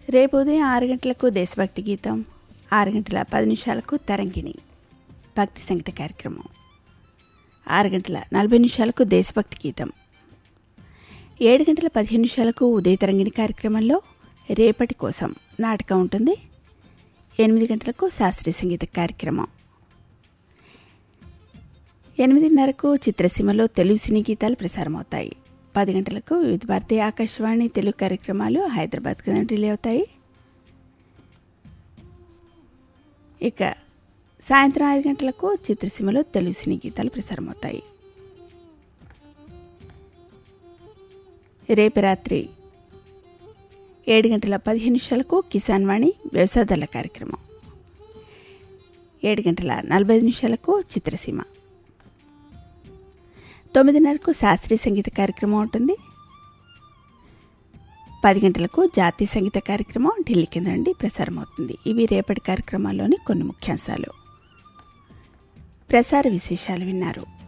రేపు ఉదయం 6 గంటలకు దేశభక్తి గీతం, 6 గంటల 10 నిమిషాలకు తరంగిణి భక్తి సంగీత కార్యక్రమం, 6 గంటల 40 నిమిషాలకు దేశభక్తి గీతం, 7 గంటల 15 నిమిషాలకు ఉదయ తరంగిణి కార్యక్రమంలో రేపటి కోసం నాటకం ఉంటుంది. 8 గంటలకు శాస్త్రీయ సంగీత కార్యక్రమం, 8:30కు చిత్రసీమలో తెలుగు సినీ గీతాలు ప్రసారమవుతాయి. 10 గంటలకు వివిధ భారతి ఆకాశవాణి తెలుగు కార్యక్రమాలు హైదరాబాద్ కింద రిలే అవుతాయి. ఇక సాయంత్రం 5 గంటలకు చిత్రసీమలో తెలుగు సినీ గీతాలు ప్రసారమవుతాయి. రేపు రాత్రి 7 గంటల 15 నిమిషాలకు కిసాన్ వాణి వ్యవసాయదారుల కార్యక్రమం, 7 గంటల 45 నిమిషాలకు చిత్రసీమ, 9:30కు శాస్త్రీయ సంగీత కార్యక్రమం ఉంటుంది. 10 గంటలకు జాతీయ సంగీత కార్యక్రమం ఢిల్లీ కింద నుండి ప్రసారం అవుతుంది. ఇవి రేపటి కార్యక్రమాల్లోని కొన్ని ముఖ్యాంశాలు. ప్రసార విశేషాలు విన్నారు.